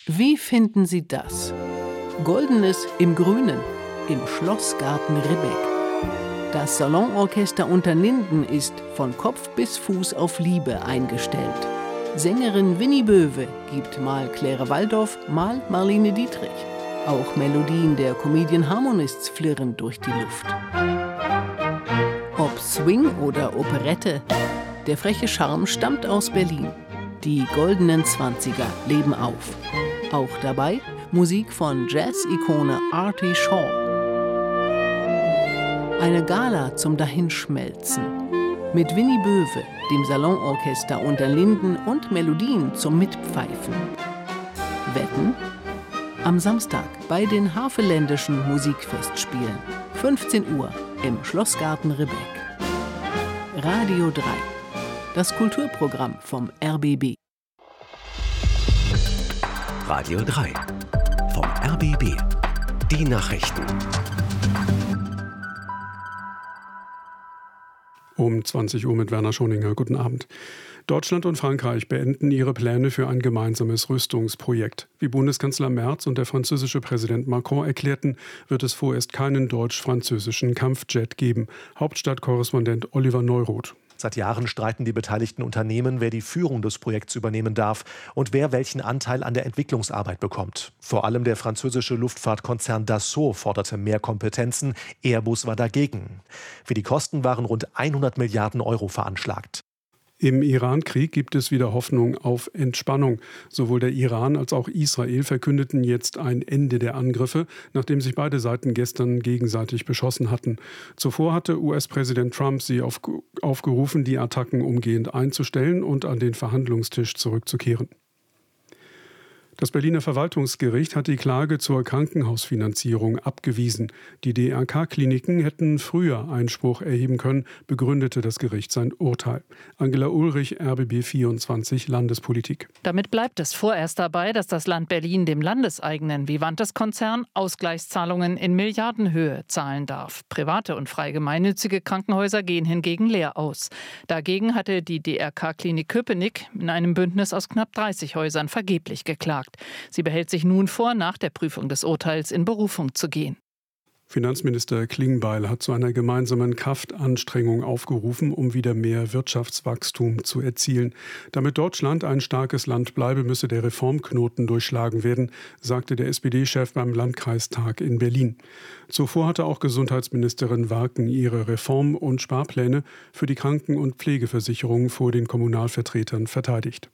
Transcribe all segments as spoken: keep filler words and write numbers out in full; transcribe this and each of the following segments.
Wie finden Sie das? Goldenes im Grünen, im Schlossgarten Ribbeck. Das Salonorchester Unterlinden ist von Kopf bis Fuß auf Liebe eingestellt. Sängerin Winnie Böwe gibt mal Claire Waldoff, mal Marlene Dietrich. Auch Melodien der Comedian Harmonists flirren durch die Luft. Ob Swing oder Operette, der freche Charme stammt aus Berlin. Die goldenen Zwanziger leben auf. Auch dabei Musik von Jazz-Ikone Artie Shaw. Eine Gala zum Dahinschmelzen. Mit Winnie Böwe, dem Salonorchester Unterlinden und Melodien zum Mitpfeifen. Wetten? Am Samstag bei den Havelländischen Musikfestspielen. fünfzehn Uhr im Schlossgarten Ribbeck. Radio drei. Das Kulturprogramm vom R B B. Radio drei. Vom R B B. Die Nachrichten. Um zwanzig Uhr mit Werner Schoninger. Guten Abend. Deutschland und Frankreich beenden ihre Pläne für ein gemeinsames Rüstungsprojekt. Wie Bundeskanzler Merz und der französische Präsident Macron erklärten, wird es vorerst keinen deutsch-französischen Kampfjet geben. Hauptstadtkorrespondent Oliver Neuroth. Seit Jahren streiten die beteiligten Unternehmen, wer die Führung des Projekts übernehmen darf und wer welchen Anteil an der Entwicklungsarbeit bekommt. Vor allem der französische Luftfahrtkonzern Dassault forderte mehr Kompetenzen, Airbus war dagegen. Für die Kosten waren rund hundert Milliarden Euro veranschlagt. Im Iran-Krieg gibt es wieder Hoffnung auf Entspannung. Sowohl der Iran als auch Israel verkündeten jetzt ein Ende der Angriffe, nachdem sich beide Seiten gestern gegenseitig beschossen hatten. Zuvor hatte U S-Präsident Trump sie auf, aufgerufen, die Attacken umgehend einzustellen und an den Verhandlungstisch zurückzukehren. Das Berliner Verwaltungsgericht hat die Klage zur Krankenhausfinanzierung abgewiesen. Die D R K-Kliniken hätten früher Einspruch erheben können, begründete das Gericht sein Urteil. Angela Ulrich, R B B vierundzwanzig Landespolitik. Damit bleibt es vorerst dabei, dass das Land Berlin dem landeseigenen Vivantes-Konzern Ausgleichszahlungen in Milliardenhöhe zahlen darf. Private und frei gemeinnützige Krankenhäuser gehen hingegen leer aus. Dagegen hatte die D R K-Klinik Köpenick in einem Bündnis aus knapp dreißig Häusern vergeblich geklagt. Sie behält sich nun vor, nach der Prüfung des Urteils in Berufung zu gehen. Finanzminister Klingbeil hat zu einer gemeinsamen Kraftanstrengung aufgerufen, um wieder mehr Wirtschaftswachstum zu erzielen. Damit Deutschland ein starkes Land bleibe, müsse der Reformknoten durchschlagen werden, sagte der S P D-Chef beim Landkreistag in Berlin. Zuvor hatte auch Gesundheitsministerin Warken ihre Reform- und Sparpläne für die Kranken- und Pflegeversicherung vor den Kommunalvertretern verteidigt.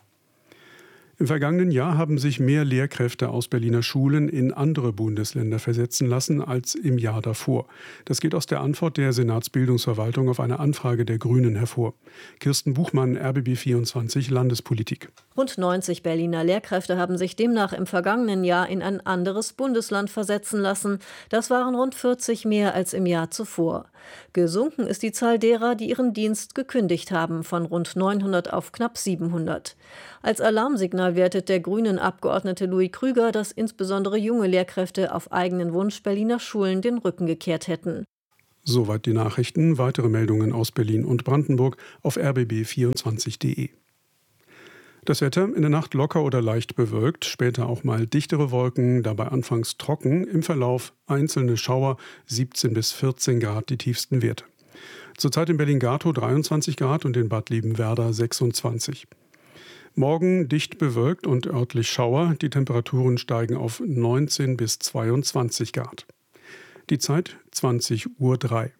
Im vergangenen Jahr haben sich mehr Lehrkräfte aus Berliner Schulen in andere Bundesländer versetzen lassen als im Jahr davor. Das geht aus der Antwort der Senatsbildungsverwaltung auf eine Anfrage der Grünen hervor. Kirsten Buchmann, R B B vierundzwanzig Landespolitik. Rund neunzig Berliner Lehrkräfte haben sich demnach im vergangenen Jahr in ein anderes Bundesland versetzen lassen. Das waren rund vierzig mehr als im Jahr zuvor. Gesunken ist die Zahl derer, die ihren Dienst gekündigt haben, von rund neunhundert auf knapp siebenhundert. Als Alarmsignal wertet der Grünen-Abgeordnete Louis Krüger, dass insbesondere junge Lehrkräfte auf eigenen Wunsch Berliner Schulen den Rücken gekehrt hätten. Soweit die Nachrichten. Weitere Meldungen aus Berlin und Brandenburg auf r b b vierundzwanzig punkt de. Das Wetter in der Nacht locker oder leicht bewölkt, später auch mal dichtere Wolken, dabei anfangs trocken, im Verlauf einzelne Schauer, siebzehn bis vierzehn Grad die tiefsten Werte. Zurzeit in Berlin-Gatow dreiundzwanzig Grad und in Bad Liebenwerda sechsundzwanzig. Morgen dicht bewölkt und örtlich Schauer, die Temperaturen steigen auf neunzehn bis zweiundzwanzig Grad. Die Zeit zwanzig Uhr drei.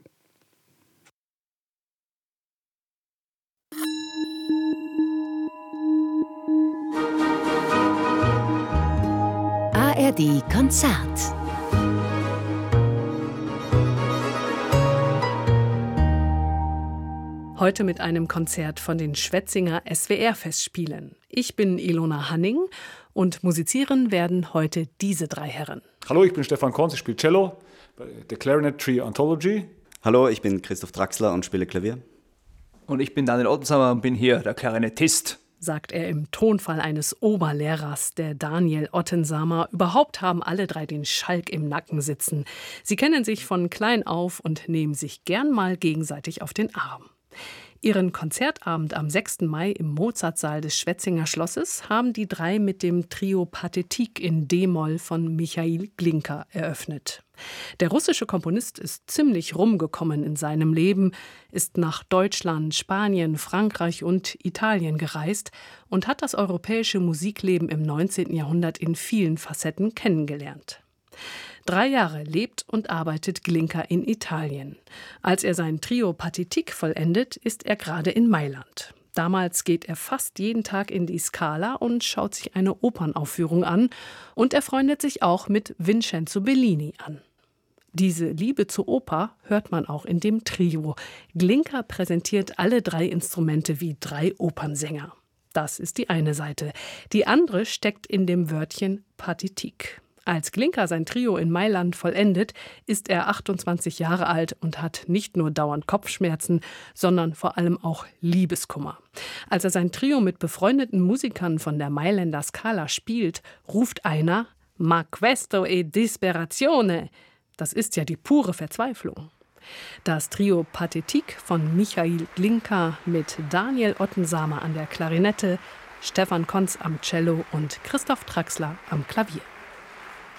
A R D Konzert. Heute mit einem Konzert von den Schwetzinger S W R-Festspielen. Ich bin Ilona Hanning und musizieren werden heute diese drei Herren. Hallo, ich bin Stefan Konz, ich spiele Cello bei der Clarinet Trio Anthology. Hallo, ich bin Christoph Draxler und spiele Klavier. Und ich bin Daniel Ottensamer und bin hier der Klarinettist. Sagt er im Tonfall eines Oberlehrers, der Daniel Ottensamer. Überhaupt haben alle drei den Schalk im Nacken sitzen. Sie kennen sich von klein auf und nehmen sich gern mal gegenseitig auf den Arm. Ihren Konzertabend am sechsten Mai im Mozartsaal des Schwetzinger Schlosses haben die drei mit dem Trio Pathétique in D-Moll von Michail Glinka eröffnet. Der russische Komponist ist ziemlich rumgekommen in seinem Leben, ist nach Deutschland, Spanien, Frankreich und Italien gereist und hat das europäische Musikleben im neunzehnten Jahrhundert in vielen Facetten kennengelernt. Drei Jahre lebt und arbeitet Glinka in Italien. Als er sein Trio Pathétique vollendet, ist er gerade in Mailand. Damals geht er fast jeden Tag in die Scala und schaut sich eine Opernaufführung an. Und er freundet sich auch mit Vincenzo Bellini an. Diese Liebe zur Oper hört man auch in dem Trio. Glinka präsentiert alle drei Instrumente wie drei Opernsänger. Das ist die eine Seite. Die andere steckt in dem Wörtchen Pathétique. Als Glinka sein Trio in Mailand vollendet, ist er achtundzwanzig Jahre alt und hat nicht nur dauernd Kopfschmerzen, sondern vor allem auch Liebeskummer. Als er sein Trio mit befreundeten Musikern von der Mailänder Scala spielt, ruft einer «Ma questo è disperazione!» Das ist ja die pure Verzweiflung. Das Trio Pathétique von Michail Glinka mit Daniel Ottensamer an der Klarinette, Stefan Konz am Cello und Christoph Traxler am Klavier.